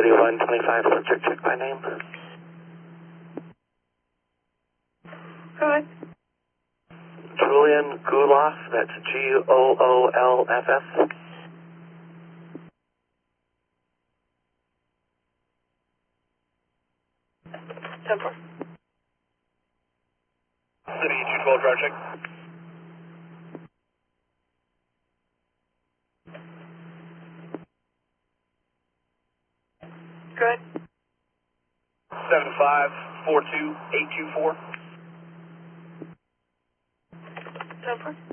3125, subject check by name. Good. Julian Gooloff, that's Goollff. 10-4. City 212, drive check. Good. 7542824. 10-4.